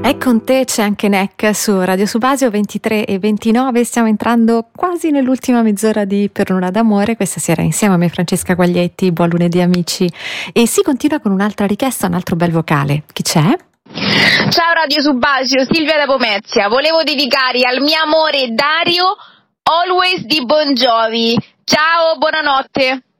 È con te, c'è anche NEC su Radio Subasio 23:29. Stiamo entrando quasi nell'ultima mezz'ora di Per un'ora d'amore. Questa sera insieme a me Francesca Guaglietti. Buon lunedì amici. E si continua con un'altra richiesta, un altro bel vocale. Chi c'è? Ciao Radio Subasio, Silvia da Pomezia. Volevo dedicare al mio amore Dario Always di Bon Jovi. Ciao, buonanotte.